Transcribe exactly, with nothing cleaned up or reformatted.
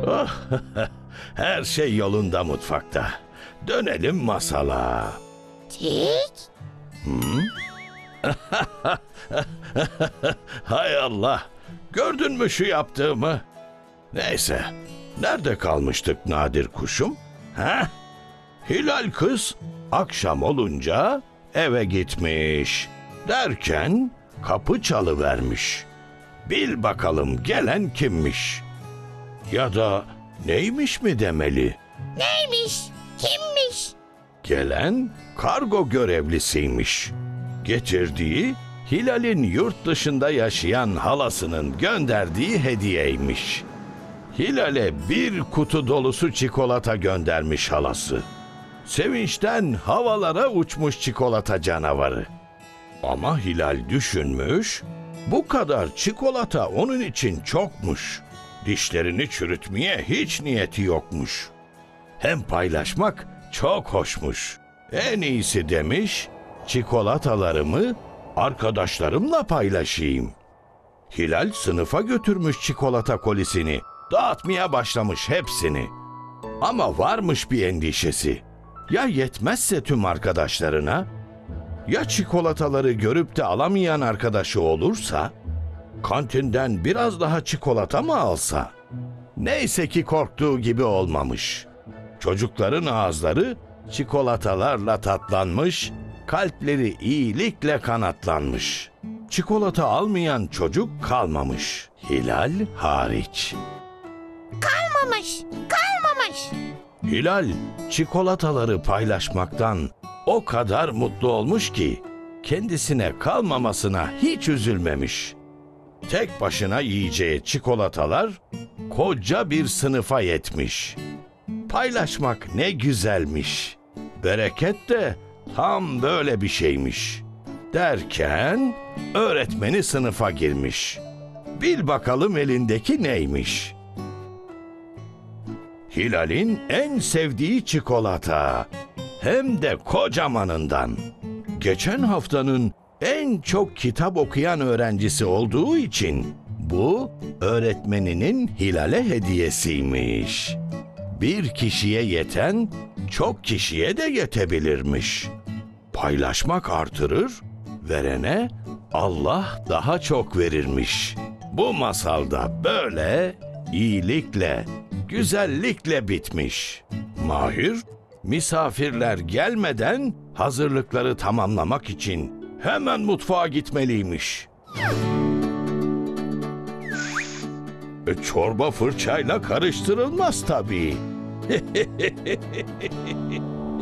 Oh, her şey yolunda mutfakta. Dönelim masala. Tik. Hay Allah! Gördün mü şu yaptığımı? Neyse, nerede kalmıştık Nadir kuşum? Ha? Hilal kız akşam olunca eve gitmiş. Derken kapı çalıvermiş. Bil bakalım gelen kimmiş? Ya da neymiş mi demeli? Neymiş? Kimmiş? Gelen kargo görevlisiymiş. Getirdiği Hilal'in yurt dışında yaşayan halasının gönderdiği hediyeymiş. Hilal'e bir kutu dolusu çikolata göndermiş halası. Sevinçten havalara uçmuş çikolata canavarı. Ama Hilal düşünmüş, bu kadar çikolata onun için çokmuş. Dişlerini çürütmeye hiç niyeti yokmuş. Hem paylaşmak çok hoşmuş. En iyisi demiş, çikolatalarımı arkadaşlarımla paylaşayım. Hilal sınıfa götürmüş çikolata kolisini, dağıtmaya başlamış hepsini. Ama varmış bir endişesi. Ya yetmezse tüm arkadaşlarına? Ya çikolataları görüp de alamayan arkadaşı olursa? Kantinden biraz daha çikolata mı alsa? Neyse ki korktuğu gibi olmamış. Çocukların ağızları çikolatalarla tatlanmış, kalpleri iyilikle kanatlanmış. Çikolata almayan çocuk kalmamış, Hilal hariç. Kalmamış, kalmamış. Hilal çikolataları paylaşmaktan o kadar mutlu olmuş ki kendisine kalmamasına hiç üzülmemiş. Tek başına yiyeceği çikolatalar koca bir sınıfa yetmiş. Paylaşmak ne güzelmiş. Bereket de tam böyle bir şeymiş. Derken öğretmeni sınıfa girmiş. Bil bakalım elindeki neymiş? Hilal'in en sevdiği çikolata. Hem de kocamanından. Geçen haftanın en çok kitap okuyan öğrencisi olduğu için bu öğretmeninin Hilal'e hediyesiymiş. Bir kişiye yeten çok kişiye de yetebilirmiş. Paylaşmak artırır, verene Allah daha çok verirmiş. Bu masalda böyle iyilikle, güzellikle bitmiş. Mahir, misafirler gelmeden hazırlıkları tamamlamak için hemen mutfağa gitmeliymiş. E, çorba fırçayla karıştırılmaz tabii.